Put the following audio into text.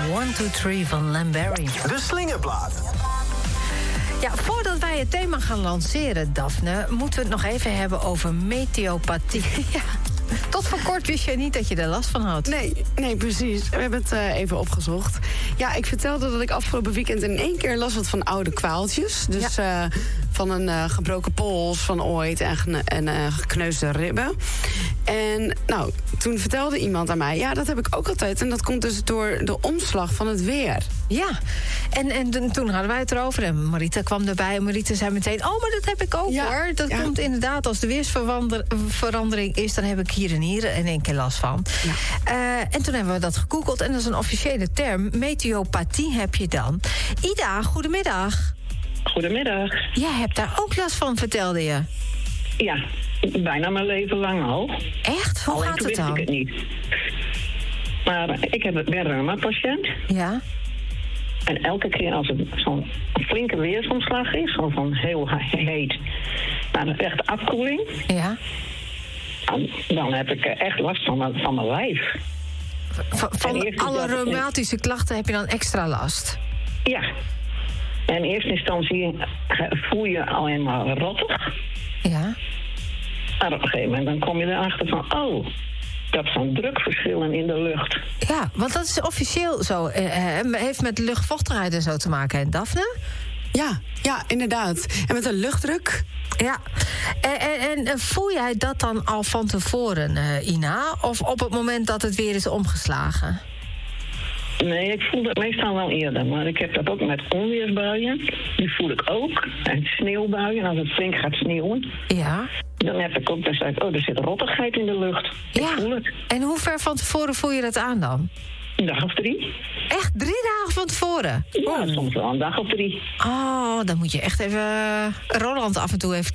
1, 2, 3 van Lamberry. De Slingerplaat. Ja, voordat wij het thema gaan lanceren, Daphne, moeten we het nog even hebben over meteopathie. Ja. Tot voor kort wist je niet dat je er last van had. Nee, precies. We hebben het even opgezocht. Ja, ik vertelde dat ik afgelopen weekend in 1 keer last had van oude kwaaltjes. Dus van een gebroken pols van ooit en gekneusde ribben. En nou, toen vertelde iemand aan mij, ja, dat heb ik ook altijd. En dat komt dus door de omslag van het weer. Ja, en toen hadden wij het erover en Marita kwam erbij. En Marita zei meteen, oh, maar dat heb ik ook hoor. Dat komt inderdaad, als de weersverandering is, dan heb ik hier en hier in 1 keer last van. Ja. En toen hebben we dat gegoogeld en dat is een officiële term. Meteopathie heb je dan. Ida, goedemiddag. Goedemiddag. Jij hebt daar ook last van, vertelde je. Ja, bijna mijn leven lang al. Echt? Hoe gaat het dan? Ik het niet. Maar ik ben een reuma-patiënt. Ja. En elke keer als het zo'n flinke weersomslag is, of van heel heet naar een echte afkoeling, ja. Dan heb ik echt last van mijn lijf. Van alle reumatische klachten heb je dan extra last? Ja. En in eerste instantie voel je alleen maar rottig. Ja. Maar op een gegeven moment dan kom je erachter van, oh, dat zijn drukverschillen in de lucht. Ja, want dat is officieel zo. Heeft met luchtvochtigheid en zo te maken, hè, Daphne? Ja, inderdaad. En met de luchtdruk. Ja. En voel jij dat dan al van tevoren, Ina? Of op het moment dat het weer is omgeslagen? Nee, ik voel het meestal wel eerder. Maar ik heb dat ook met onweersbuien. Die voel ik ook. En sneeuwbuien, als het flink gaat sneeuwen. Ja. Dan heb ik ook, er zit rottigheid in de lucht. Ik voel het. En hoe ver van tevoren voel je dat aan dan? Een dag of 3. Echt 3 dagen van tevoren? Ja, soms wel een dag of 3. Oh, dan moet je echt even Roland af en toe even